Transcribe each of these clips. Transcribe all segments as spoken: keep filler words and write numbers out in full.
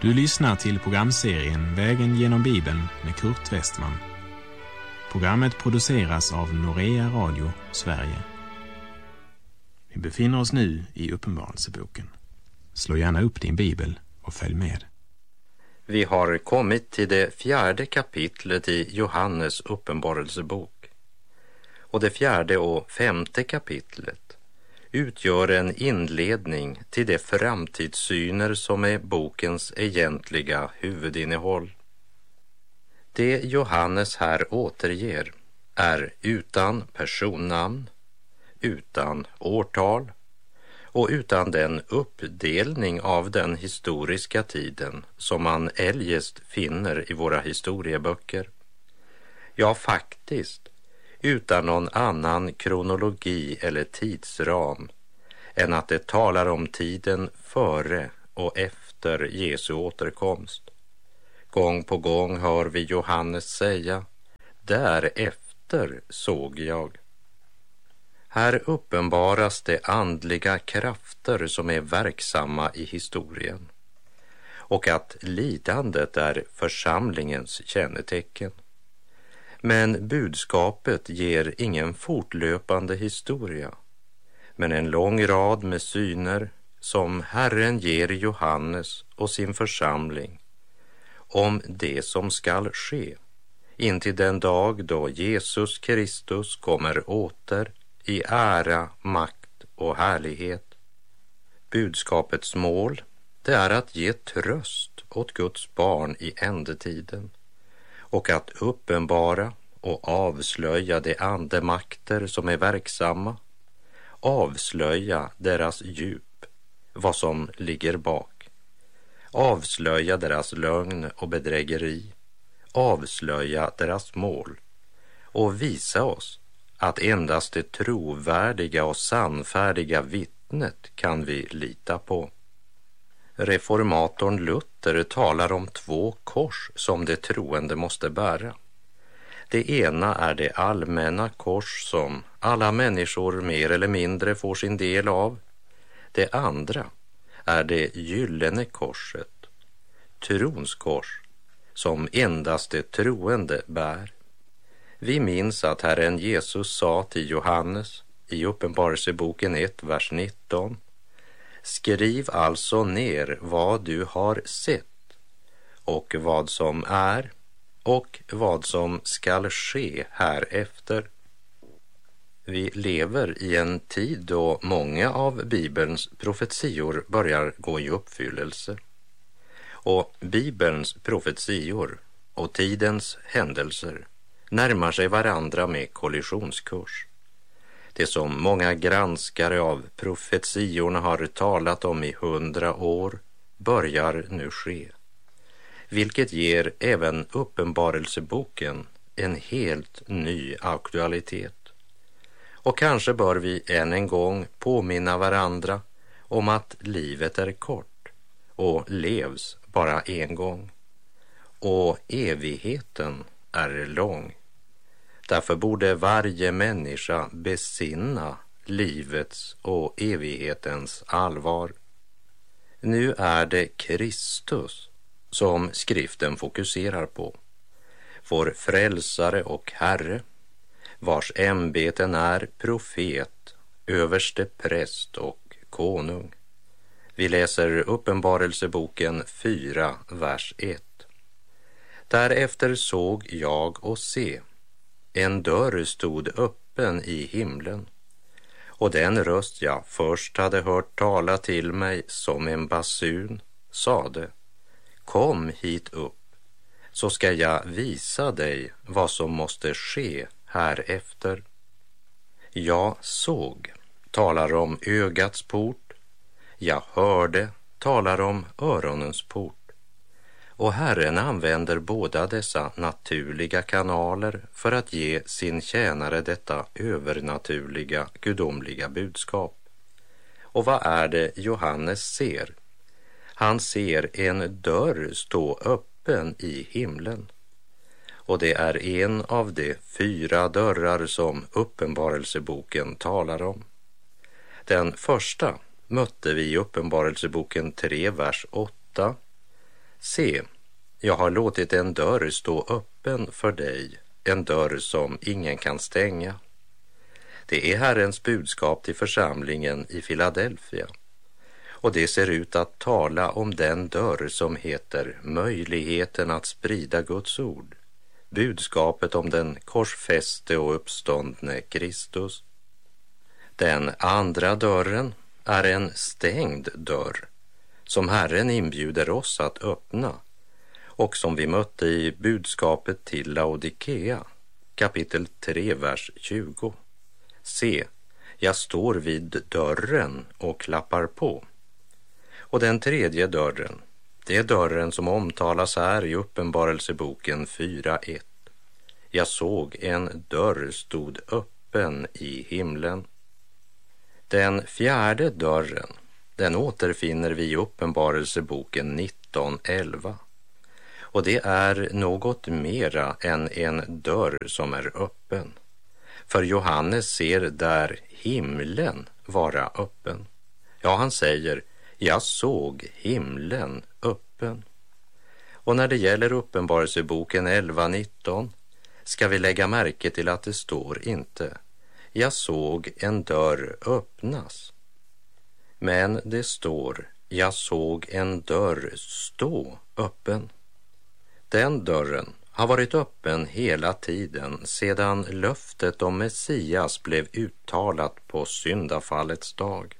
Du lyssnar till programserien Vägen genom Bibeln med Kurt Westman. Programmet produceras av Norea Radio, Sverige. Vi befinner oss nu i Uppenbarelseboken. Slå gärna upp din bibel och följ med. Vi har kommit till det fjärde kapitlet i Johannes uppenbarelsebok. Och det fjärde och femte kapitlet utgör en inledning till de framtidssyner som är bokens egentliga huvudinnehåll. Det Johannes här återger är utan personnamn, utan årtal och utan den uppdelning av den historiska tiden som man eljest finner i våra historieböcker. Ja, faktiskt utan någon annan kronologi eller tidsram än att det talar om tiden före och efter Jesu återkomst. Gång på gång hör vi Johannes säga: därefter såg jag. Här uppenbaras de andliga krafter som är verksamma i historien och att lidandet är församlingens kännetecken. Men budskapet ger ingen fortlöpande historia, men en lång rad med syner som Herren ger Johannes och sin församling om det som skall ske intill den dag då Jesus Kristus kommer åter i ära, makt och härlighet. Budskapets mål, det är att ge tröst åt Guds barn i ändetiden och att uppenbara och avslöja de andemakter som är verksamma, avslöja deras djup, vad som ligger bak, avslöja deras lögn och bedrägeri, avslöja deras mål och visa oss att endast det trovärdiga och sannfärdiga vittnet kan vi lita på. Reformatorn Luther talar om två kors som det troende måste bära. Det ena är det allmänna kors som alla människor mer eller mindre får sin del av. Det andra är det gyllene korset, trons kors, som endast det troende bär. Vi minns att Herren Jesus sa till Johannes i Uppenbarelseboken ett, vers nitton: skriv alltså ner vad du har sett och vad som är och vad som skall ske härefter. Vi lever i en tid då många av Bibelns profetior börjar gå i uppfyllelse. Och Bibelns profetior och tidens händelser närmar sig varandra med kollisionskurs. Det som många granskare av profetiorna har talat om i hundra år börjar nu ske, vilket ger även uppenbarelseboken en helt ny aktualitet. Och kanske bör vi än en gång påminna varandra om att livet är kort och levs bara en gång, och evigheten är lång. Därför borde varje människa besinna livets och evighetens allvar. Nu är det Kristus som skriften fokuserar på, vår frälsare och Herre, vars ämbeten är profet, överste präst och konung. Vi läser Uppenbarelseboken fyra, vers ett. Därefter såg jag och se, en dörr stod öppen i himlen, och den röst jag först hade hört tala till mig som en basun sade: kom hit upp, så ska jag visa dig vad som måste ske härefter. Jag såg talar om ögats port, jag hörde talar om öronens port. Och Herren använder båda dessa naturliga kanaler för att ge sin tjänare detta övernaturliga, gudomliga budskap. Och vad är det Johannes ser? Han ser en dörr stå öppen i himlen. Och det är en av de fyra dörrar som Uppenbarelseboken talar om. Den första mötte vi i Uppenbarelseboken tre, vers åtta. Se, jag har låtit en dörr stå öppen för dig, en dörr som ingen kan stänga. Det är Herrens budskap till församlingen i Filadelfia. Och det ser ut att tala om den dörr som heter möjligheten att sprida Guds ord. Budskapet om den korsfäste och uppståndne Kristus. Den andra dörren är en stängd dörr som Herren inbjuder oss att öppna och som vi mötte i budskapet till Laodikea, kapitel tre, vers tjugo. Se, jag står vid dörren och klappar på. Och den tredje dörren, det är dörren som omtalas här i Uppenbarelseboken fyra ett. Jag såg en dörr stod öppen i himlen. Den fjärde dörren, den återfinner vi i Uppenbarelseboken nitton elva. Och det är något mera än en dörr som är öppen. För Johannes ser där himlen vara öppen. Ja, han säger, jag såg himlen öppen. Och när det gäller Uppenbarelseboken elva nitton ska vi lägga märke till att det står inte, jag såg en dörr öppnas. Men det står, jag såg en dörr stå öppen. Den dörren har varit öppen hela tiden sedan löftet om Messias blev uttalat på syndafallets dag.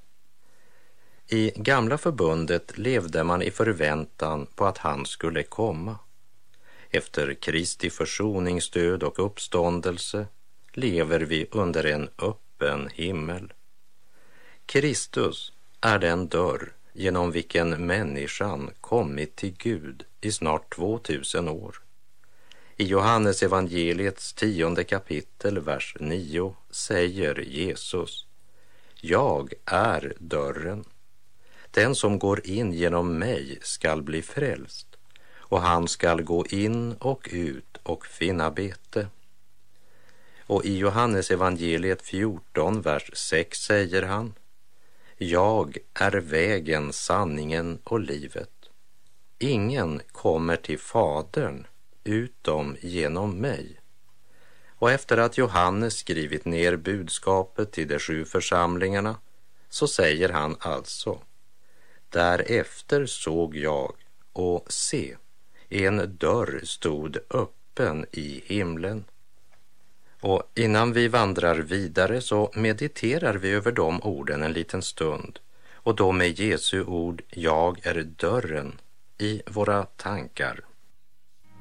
I gamla förbundet levde man i förväntan på att han skulle komma. Efter Kristi försoningsdöd och uppståndelse lever vi under en öppen himmel. Kristus är den dörr genom vilken människan kommit till Gud i snart tvåtusen år. I Johannes evangeliets tionde kapitel, vers nio, säger Jesus, jag är dörren. Den som går in genom mig skall bli frälst, och han skall gå in och ut och finna bete. Och i Johannes evangeliet fjorton, vers sex säger han, jag är vägen, sanningen och livet. Ingen kommer till Fadern utom genom mig. Och efter att Johannes skrivit ner budskapet till de sju församlingarna så säger han alltså, därefter såg jag och se, en dörr stod öppen i himlen. Och innan vi vandrar vidare så mediterar vi över de orden en liten stund, och då med Jesu ord, jag är dörren, i våra tankar.